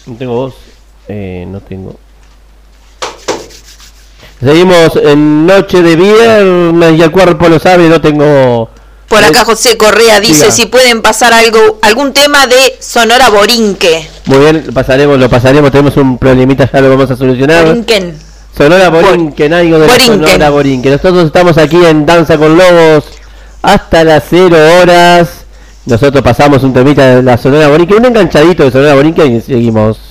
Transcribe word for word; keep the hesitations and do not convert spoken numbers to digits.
No tengo voz. Eh, no tengo. Seguimos en noche de viernes y el cuerpo lo sabe, no tengo... Por acá José Correa dice Diga. si pueden pasar algo, algún tema de Sonora Borinque. Muy bien, lo pasaremos, lo pasaremos, tenemos un problemita, ya lo vamos a solucionar. Borinquen. Sonora Borinquen, algo de Borinquen. La Sonora Borinquen. Nosotros estamos aquí en Danza con Lobos hasta las cero horas. Nosotros pasamos un temita de la Sonora Borinquen, un enganchadito de Sonora Borinquen y seguimos.